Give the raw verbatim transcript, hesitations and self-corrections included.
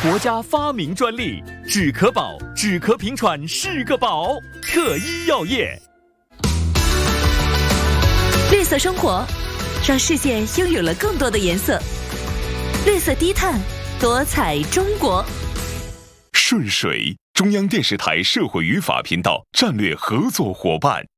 国家发明专利，止咳宝，止咳平喘是个宝。特医药业， 绿色生活，让世界拥有了更多的颜色。绿色低碳，多彩中国。 顺水，中央电视台社会与法频道战略合作伙伴。